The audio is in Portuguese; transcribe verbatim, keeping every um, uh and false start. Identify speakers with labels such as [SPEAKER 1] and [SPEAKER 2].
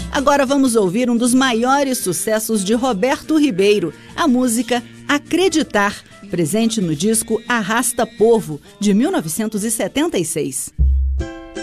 [SPEAKER 1] Agora vamos ouvir um dos maiores sucessos de Roberto Ribeiro, a música Acreditar, presente no disco Arrasta Povo, de mil novecentos e setenta e seis.